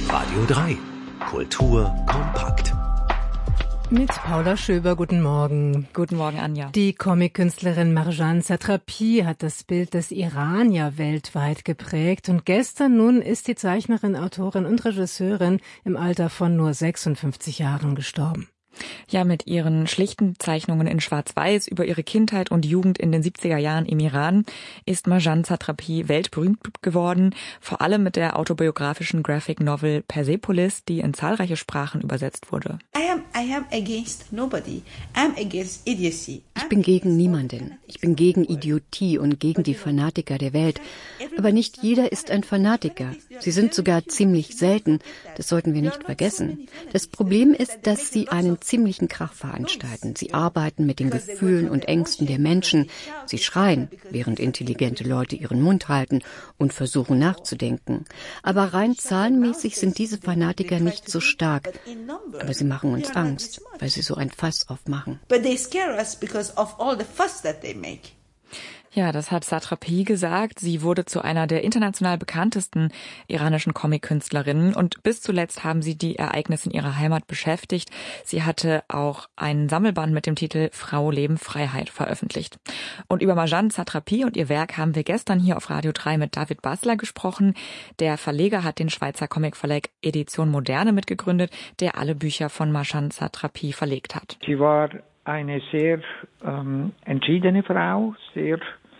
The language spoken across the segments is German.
Radio 3. Kultur kompakt. Mit Paula Schöber, guten Morgen. Guten Morgen, Anja. Die Comic-Künstlerin Marjane Satrapi hat das Bild des Iran ja weltweit geprägt. Und gestern nun ist die Zeichnerin, Autorin und Regisseurin im Alter von nur 56 Jahren gestorben. Ja, mit ihren schlichten Zeichnungen in Schwarz-Weiß über ihre Kindheit und Jugend in den 70er Jahren im Iran ist Marjane Satrapi weltberühmt geworden, vor allem mit der autobiografischen Graphic Novel Persepolis, die in zahlreiche Sprachen übersetzt wurde. I am against nobody. I'm against idiocy. Ich bin gegen niemanden. Ich bin gegen Idiotie und gegen die Fanatiker der Welt. Aber nicht jeder ist ein Fanatiker. Sie sind sogar ziemlich selten. Das sollten wir nicht vergessen. Das Problem ist, dass sie einen ziemlichen Krach veranstalten. Sie arbeiten mit den Gefühlen und Ängsten der Menschen. Sie schreien, während intelligente Leute ihren Mund halten und versuchen nachzudenken. Aber rein zahlenmäßig sind diese Fanatiker nicht so stark. Aber sie machen uns Angst, weil sie so ein Fass aufmachen. But they scare us because of all the fuss that they make. Ja, das hat Satrapi gesagt. Sie wurde zu einer der international bekanntesten iranischen Comic-Künstlerinnen und bis zuletzt haben sie die Ereignisse in ihrer Heimat beschäftigt. Sie hatte auch einen Sammelband mit dem Titel Frau, Leben, Freiheit veröffentlicht. Und über Marjane Satrapi und ihr Werk haben wir gestern hier auf Radio 3 mit David Basler gesprochen. Der Verleger hat den Schweizer Comicverlag Edition Moderne mitgegründet, der alle Bücher von Marjane Satrapi verlegt hat. Sie war eine sehr entschiedene Frau, sehr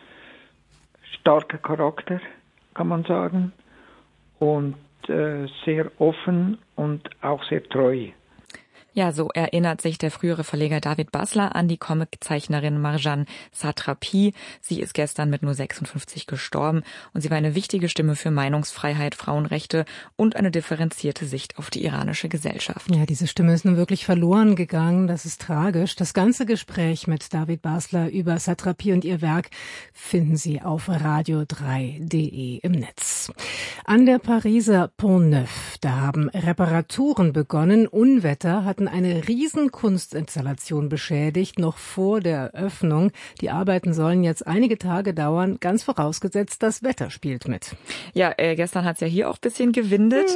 starker Charakter, kann man sagen, und sehr offen und auch sehr treu. Ja, so erinnert sich der frühere Verleger David Basler an die Comiczeichnerin Marjane Satrapi. Sie ist gestern mit nur 56 gestorben und sie war eine wichtige Stimme für Meinungsfreiheit, Frauenrechte und eine differenzierte Sicht auf die iranische Gesellschaft. Ja, diese Stimme ist nun wirklich verloren gegangen. Das ist tragisch. Das ganze Gespräch mit David Basler über Satrapi und ihr Werk finden Sie auf radio3.de im Netz. An der Pariser Pont Neuf, da haben Reparaturen begonnen. Unwetter hatten eine riesen Kunstinstallation beschädigt, noch vor der Eröffnung. Die Arbeiten sollen jetzt einige Tage dauern, ganz vorausgesetzt, das Wetter spielt mit. Ja, gestern hat es ja hier auch ein bisschen gewindet.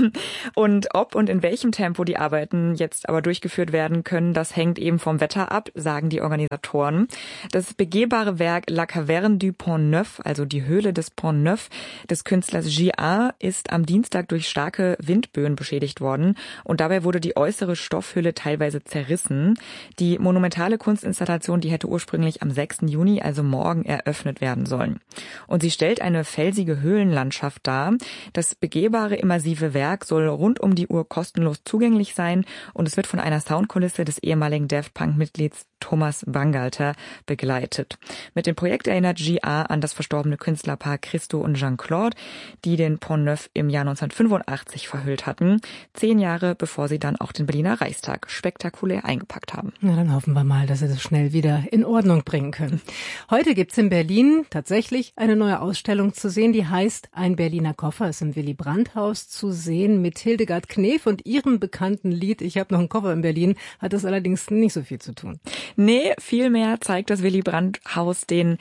Und ob und in welchem Tempo die Arbeiten jetzt aber durchgeführt werden können, das hängt eben vom Wetter ab, sagen die Organisatoren. Das begehbare Werk La Caverne du Pont Neuf, also die Höhle des Pont Neuf, des Künstlers J.A., ist am Dienstag durch starke Windböen beschädigt worden. Und dabei wurde die äußere Stoffhülle teilweise zerrissen. Die monumentale Kunstinstallation, die hätte ursprünglich am 6. Juni, also morgen, eröffnet werden sollen. Und sie stellt eine felsige Höhlenlandschaft dar. Das begehbare, immersive Werk soll rund um die Uhr kostenlos zugänglich sein und es wird von einer Soundkulisse des ehemaligen Daft Punk-Mitglieds Thomas Bangalter begleitet. Mit dem Projekt erinnert J.A. an das verstorbene Künstlerpaar Christo und Jean-Claude, die den Pont Neuf im Jahr 1985 verhüllt hatten, 10 Jahre bevor sie dann auch den Berliner Reichstag spektakulär eingepackt haben. Na, dann hoffen wir mal, dass sie das schnell wieder in Ordnung bringen können. Heute gibt's in Berlin tatsächlich eine neue Ausstellung zu sehen, die heißt Ein Berliner Koffer, ist im Willy-Brandt-Haus zu sehen mit Hildegard Knef und ihrem bekannten Lied Ich habe noch einen Koffer in Berlin, hat das allerdings nicht so viel zu tun. Nee, vielmehr zeigt das Willy-Brandt-Haus den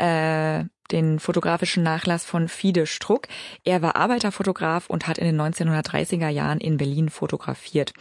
fotografischen Nachlass von Fide Struck. Er war Arbeiterfotograf und hat in den 1930er Jahren in Berlin fotografiert.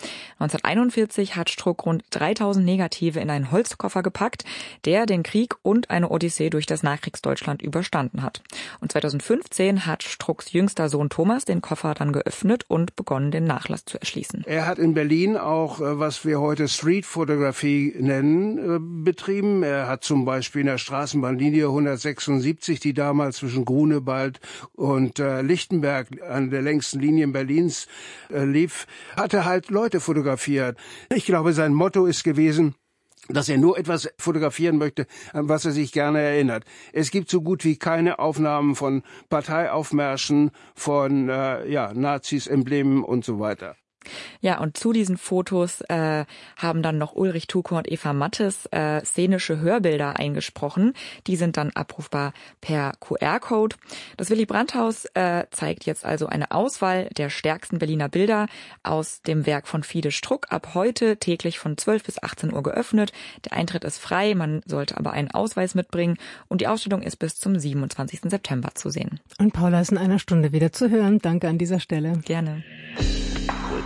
1941 hat Struck rund 3000 Negative in einen Holzkoffer gepackt, der den Krieg und eine Odyssee durch das Nachkriegsdeutschland überstanden hat. Und 2015 hat Strucks jüngster Sohn Thomas den Koffer dann geöffnet und begonnen, den Nachlass zu erschließen. Er hat in Berlin auch, was wir heute Streetfotografie nennen, betrieben. Er hat zum Beispiel in der Straßenbahnlinie 176, die damals zwischen Grunewald und Lichtenberg an der längsten Linie Berlins lief, hat er halt Leute fotografiert. Ich glaube, sein Motto ist gewesen, dass er nur etwas fotografieren möchte, an was er sich gerne erinnert. Es gibt so gut wie keine Aufnahmen von Parteiaufmärschen, von Nazis, Emblemen und so weiter. Ja, und zu diesen Fotos haben dann noch Ulrich Tuko und Eva Mattes szenische Hörbilder eingesprochen. Die sind dann abrufbar per QR-Code. Das Willy-Brandt-Haus zeigt jetzt also eine Auswahl der stärksten Berliner Bilder aus dem Werk von Fide Struck. Ab heute täglich von 12 bis 18 Uhr geöffnet. Der Eintritt ist frei, man sollte aber einen Ausweis mitbringen. Und die Ausstellung ist bis zum 27. September zu sehen. Und Paula ist in einer Stunde wieder zu hören. Danke an dieser Stelle. Gerne.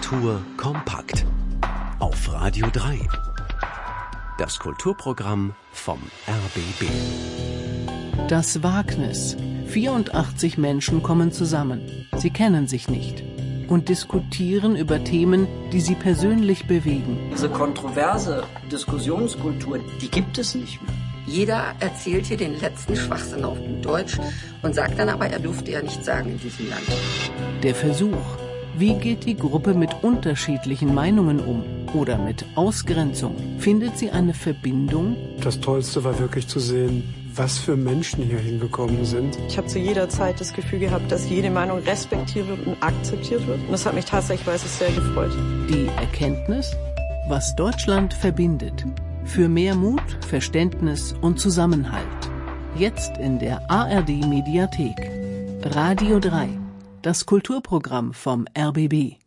Kultur kompakt. Auf Radio 3. Das Kulturprogramm vom RBB. Das Wagnis. 84 Menschen kommen zusammen. Sie kennen sich nicht und diskutieren über Themen, die sie persönlich bewegen. Diese kontroverse Diskussionskultur, die gibt es nicht mehr. Jeder erzählt hier den letzten Schwachsinn auf gut Deutsch und sagt dann aber, er durfte ja nichts sagen in diesem Land. Der Versuch. Wie geht die Gruppe mit unterschiedlichen Meinungen um? Oder mit Ausgrenzung? Findet sie eine Verbindung? Das Tollste war wirklich zu sehen, was für Menschen hier hingekommen sind. Ich habe zu jeder Zeit das Gefühl gehabt, dass jede Meinung respektiert wird und akzeptiert wird. Und das hat mich tatsächlich, weiß ich, sehr gefreut. Die Erkenntnis, was Deutschland verbindet. Für mehr Mut, Verständnis und Zusammenhalt. Jetzt in der ARD Mediathek. Radio 3. Das Kulturprogramm vom RBB.